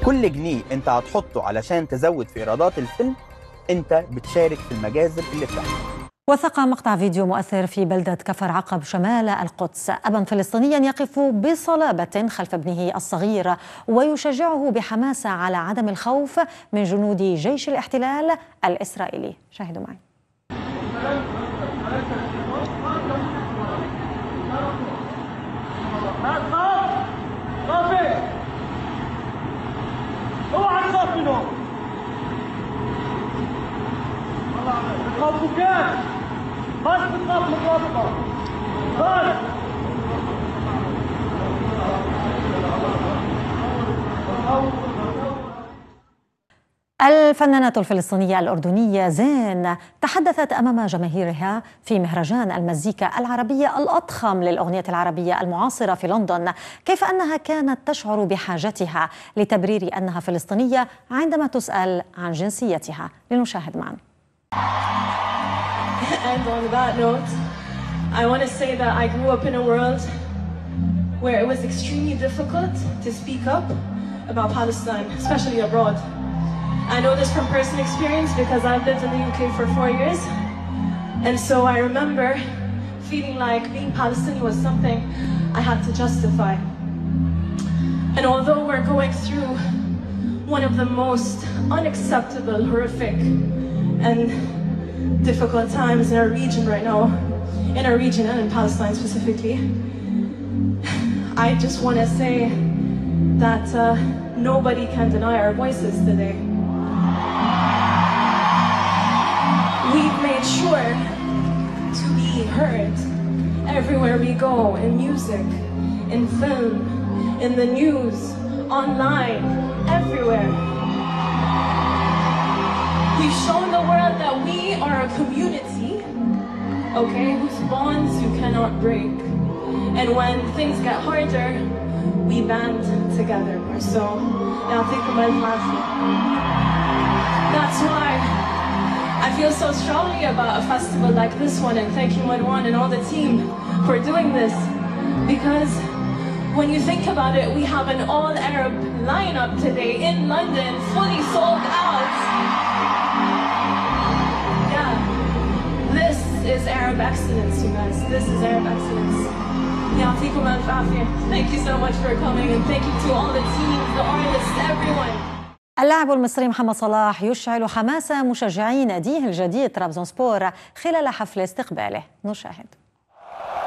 كل جنيه انت هتحطه علشان تزود في ايرادات الفيلم انت بتشارك في المجازر اللي بتحصل. وثق مقطع فيديو مؤثر في بلدة كفر عقب شمال القدس أبا فلسطينيا يقف بصلابة خلف ابنه الصغير ويشجعه بحماسة على عدم الخوف من جنود جيش الاحتلال الإسرائيلي. شاهدوا معي. اوعى تخاف منهم. بتخافوا كيف؟ بس بتخاف من ربنا. بس الفنانة الفلسطينية الأردنية زين تحدثت أمام جماهيرها في مهرجان المزيكا العربية الأضخم للأغنية العربية المعاصرة في لندن كيف أنها كانت تشعر بحاجتها لتبرير أنها فلسطينية عندما تسأل عن جنسيتها. لنشاهد معا. And on that note, I want to say that I grew up in a world where it was extremely difficult to speak up about Palestine, especially abroad. I know this from personal experience because I've lived in the UK for 4 years. And so I remember feeling like being Palestinian was something I had to justify. And although we're going through one of the most unacceptable, horrific, and difficult times in our region right now, in our region and in Palestine specifically, I just want to say that nobody can deny our voices today. We've made sure to be heard everywhere we go, in music, in film, in the news, online, everywhere. We've shown the world that we are a community, okay, whose bonds you cannot break. And when things get harder, we band together more. So, that's why I feel so strongly about a festival like this one, and thank you Marwan and all the team for doing this, because when you think about it, we have an all-Arab lineup today in London, fully sold out. Yeah, this is Arab excellence, you guys. This is Arab excellence. Thank you so much for coming, and thank you to all the teams, the artists, everyone. اللاعب المصري محمد صلاح يشعل حماس مشجعي ناديه الجديد طرابزونسبور خلال حفل استقباله. نشاهد.